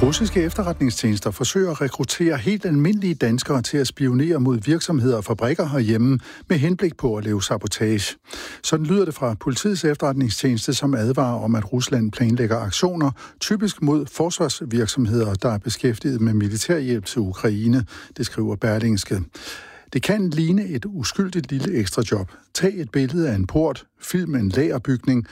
Russiske efterretningstjenester forsøger at rekruttere helt almindelige danskere til at spionere mod virksomheder og fabrikker herhjemme med henblik på at lave sabotage. Sådan lyder det fra politiets efterretningstjeneste, som advarer om, at Rusland planlægger aktioner, typisk mod forsvarsvirksomheder, der er beskæftiget med militærhjælp til Ukraine, det skriver Berlingske. Det kan ligne et uskyldigt lille ekstrajob. Tag et billede af en port, film en lagerbygning,